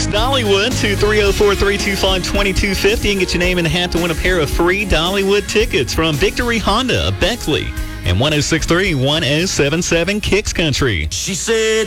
Dollywood to 304-325-2250 and get your name in the hat to win a pair of free Dollywood tickets from Victory Honda of Beckley and 106.3 1077 Kicks Country. She said